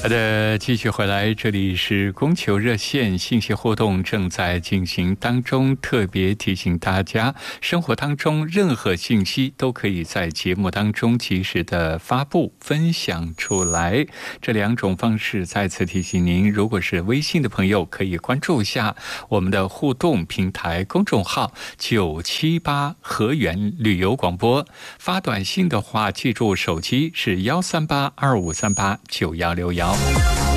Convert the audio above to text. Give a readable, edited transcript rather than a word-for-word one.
好的，继续回来，这里是供求热线，信息互动正在进行当中。特别提醒大家，生活当中任何信息都可以在节目当中及时的发布分享出来。这两种方式再次提醒您，如果是微信的朋友，可以关注一下我们的互动平台公众号978河源旅游广播。发短信的话，记住手机是13825389161。